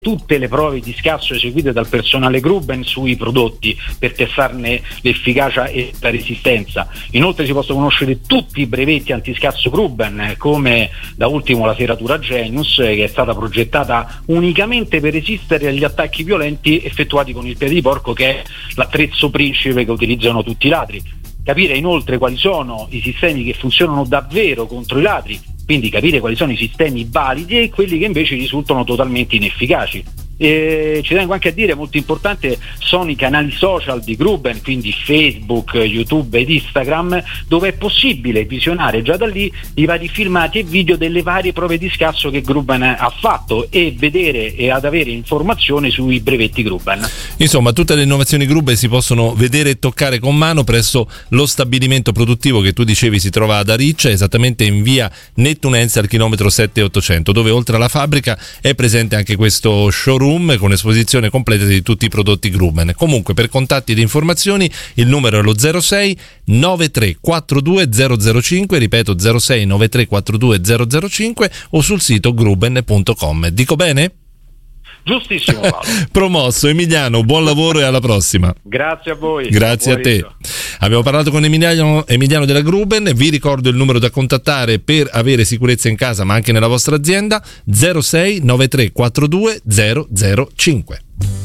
tutte le prove di scasso eseguite dal personale Gruben sui prodotti per testarne l'efficacia e la resistenza. Inoltre si possono conoscere tutti i brevetti antiscasso Gruben, come da ultimo la serratura Genius, che è stata progettata unicamente per resistere agli attacchi violenti effettuati con il piede di porco, che è l'attrezzo principe che utilizzano tutti i ladri. Capire inoltre quali sono i sistemi che funzionano davvero contro i ladri, quindi capire quali sono i sistemi validi e quelli che invece risultano totalmente inefficaci. E ci tengo anche a dire, molto importante, sono i canali social di Gruben, quindi Facebook, YouTube ed Instagram, dove è possibile visionare già da lì i vari filmati e video delle varie prove di scasso che Gruben ha fatto e vedere e ad avere informazioni sui brevetti Gruben. Insomma, tutte le innovazioni Gruben si possono vedere e toccare con mano presso lo stabilimento produttivo che tu dicevi si trova ad Ariccia, esattamente in via Nettunense al chilometro 7800, dove oltre alla fabbrica è presente anche questo showroom con esposizione completa di tutti i prodotti Gruben. Comunque, per contatti ed informazioni il numero è lo 06 9342 005, ripeto 06 9342 005, o sul sito gruben.com. Dico bene? Giustissimo, Paolo. Promosso. Emiliano, buon lavoro e alla prossima. Grazie a voi. Grazie a te. Abbiamo parlato con Emiliano della Gruben. Vi ricordo il numero da contattare per avere sicurezza in casa ma anche nella vostra azienda: 06 9342 005.